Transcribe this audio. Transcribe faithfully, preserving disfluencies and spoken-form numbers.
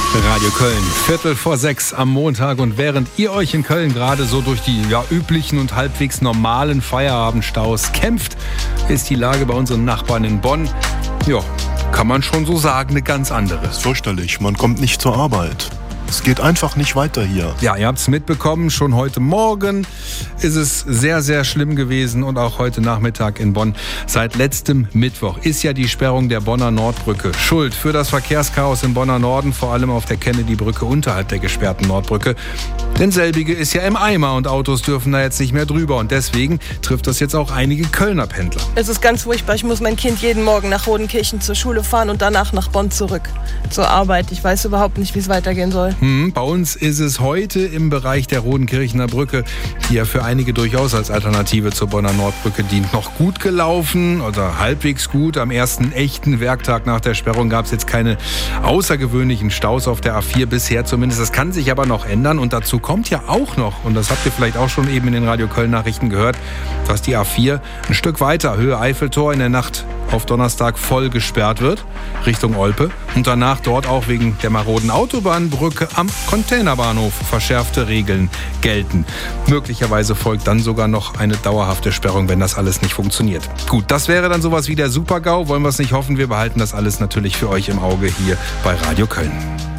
Radio Köln, Viertel vor sechs am Montag. Und während ihr euch in Köln gerade so durch die ja, üblichen und halbwegs normalen Feierabendstaus kämpft, ist die Lage bei unseren Nachbarn in Bonn, ja, kann man schon so sagen, eine ganz andere. Fürchterlich, man kommt nicht zur Arbeit. Es geht einfach nicht weiter hier. Ja, ihr habt es mitbekommen, schon heute Morgen ist es sehr, sehr schlimm gewesen und auch heute Nachmittag in Bonn. Seit letztem Mittwoch ist ja die Sperrung der Bonner Nordbrücke schuld für das Verkehrschaos im Bonner Norden, vor allem auf der Kennedy-Brücke unterhalb der gesperrten Nordbrücke. Denn selbige ist ja im Eimer und Autos dürfen da jetzt nicht mehr drüber und deswegen trifft das jetzt auch einige Kölner Pendler. Es ist ganz furchtbar, ich muss mein Kind jeden Morgen nach Rodenkirchen zur Schule fahren und danach nach Bonn zurück zur Arbeit. Ich weiß überhaupt nicht, wie es weitergehen soll. Hm, bei uns ist es heute im Bereich der Rodenkirchener Brücke, die ja für einige durchaus als Alternative zur Bonner Nordbrücke dient, noch gut gelaufen oder halbwegs gut. Am ersten echten Werktag nach der Sperrung gab es jetzt keine außergewöhnlichen Staus auf der A vier bisher zumindest. Das kann sich aber noch ändern und dazu kommt ja auch noch, und das habt ihr vielleicht auch schon eben in den Radio Köln Nachrichten gehört, dass die A vier ein Stück weiter, Höhe Eiffeltor, in der Nacht auf Donnerstag voll gesperrt wird, Richtung Olpe. Und danach dort auch wegen der maroden Autobahnbrücke am Containerbahnhof verschärfte Regeln gelten. Möglicherweise folgt dann sogar noch eine dauerhafte Sperrung, wenn das alles nicht funktioniert. Gut, das wäre dann sowas wie der Super-GAU. Wollen wir es nicht hoffen. Wir behalten das alles natürlich für euch im Auge hier bei Radio Köln.